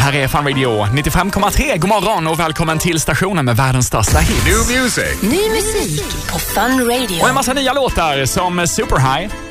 här är Fun Radio 95,3. God morgon och välkommen till stationen med världens största hit. New music. Ny musik på Fun Radio. Och en massa nya låtar som Super High,